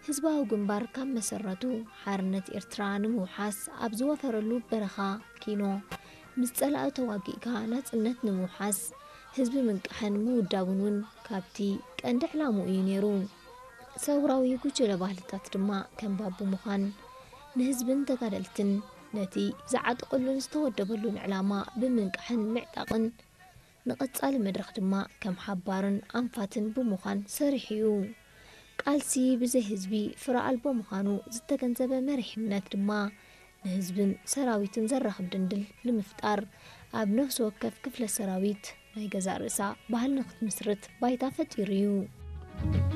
ህዝባዊ ግንባር ካብ መሰረቱ ሓርነት ኤርትራ ንምውሓስ ኣብ ዝወፈረሉ በረኻ ኪኖ ምስ ጸላእ ተዋጊእካ ናጽነት ንምውሓስ ህዝቢ ምንቅሕን ምውዳቡን እውን ካብቲ ቀንዲ ዕላምኡ እዩ ነይሩ። ሰውራዊ ጉጅለ ባህልታት ድማ ከም ባቡ ምዃን ንህዝብን ተጋደልትን ነቲ ዝዓጥቕሉን ዝተወደበሉን ዕላማ ብምንቅሕን ምዕጣቕን ንቐጻሊ መድረኽ ድማ ከም ሓባርን ኣንፋትን ብምዃን ሰሪሕ እዩ። ቃልሲ ብዘይ ህዝቢ ፍረ ኣልቦ ምዃኑ ዝተገንዘበ መሪሕነት ድማ ንህዝብን ሰራዊትን ዘራኽብ ድንድል ንምፍጣር ኣብ ነፍሲ ወከፍ ክፍለ ሰራዊት ናይ ገዛ ርእሳ ባህሊ ንኽትምስርት ባይታ ፈጢሩ እዩ።